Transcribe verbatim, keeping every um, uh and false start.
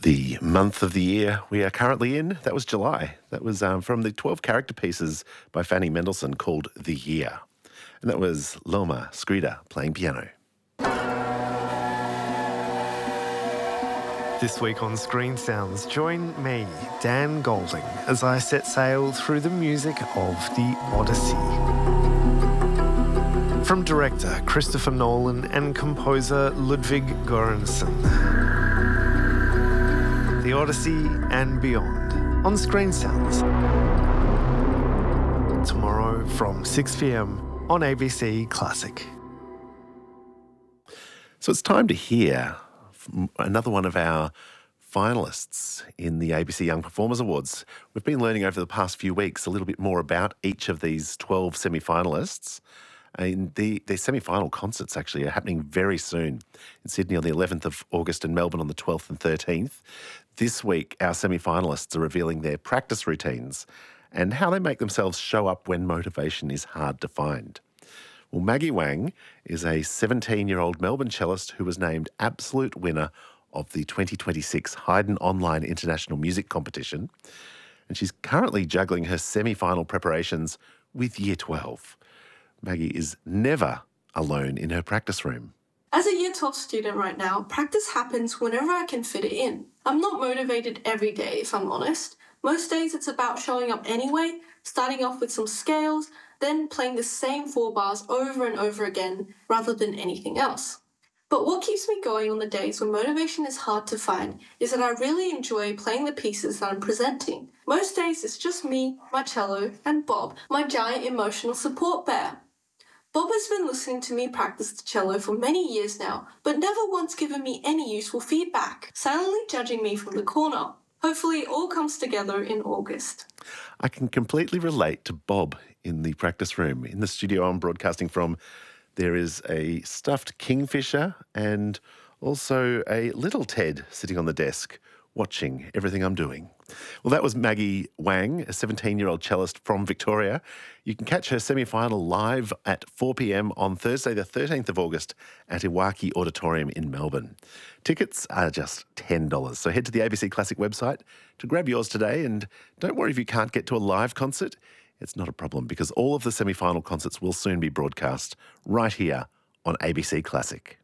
The month of the year we are currently in, that was July. That was um, from the twelve character pieces by Fanny Mendelssohn called The Year. And that was Loma Skrida playing piano. This week on Screen Sounds, join me, Dan Golding, as I set sail through the music of the Odyssey. From director Christopher Nolan and composer Ludwig Göransson. The Odyssey and Beyond on Screen Sounds. Tomorrow from six p m on A B C Classic. So it's time to hear another one of our finalists in the A B C Young Performers Awards. We've been learning over the past few weeks a little bit more about each of these twelve semi-finalists. And the, the semi-final concerts actually are happening very soon in Sydney on the eleventh of August and Melbourne on the twelfth and thirteenth. This week, our semi-finalists are revealing their practice routines and how they make themselves show up when motivation is hard to find. Well, Maggie Wang is a seventeen-year-old Melbourne cellist who was named absolute winner of the twenty twenty-six Haydn Online International Music Competition. And she's currently juggling her semi-final preparations with Year twelve. Maggie is never alone in her practice room. As a Year twelve student right now, practice happens whenever I can fit it in. I'm not motivated every day, if I'm honest. Most days it's about showing up anyway, starting off with some scales, then playing the same four bars over and over again, rather than anything else. But what keeps me going on the days when motivation is hard to find is that I really enjoy playing the pieces that I'm presenting. Most days it's just me, my cello, and Bob, my giant emotional support bear. Bob has been listening to me practice the cello for many years now, but never once given me any useful feedback, silently judging me from the corner. Hopefully it all comes together in August. I can completely relate to Bob in the practice room. In the studio I'm broadcasting from, there is a stuffed kingfisher and also a little Ted sitting on the desk watching everything I'm doing. Well, that was Maggie Wang, a seventeen-year-old cellist from Victoria. You can catch her semi-final live at four p m on Thursday the thirteenth of August at Iwaki Auditorium in Melbourne. Tickets are just ten dollars, so head to the A B C Classic website to grab yours today, and don't worry if you can't get to a live concert. It's not a problem because all of the semi-final concerts will soon be broadcast right here on A B C Classic.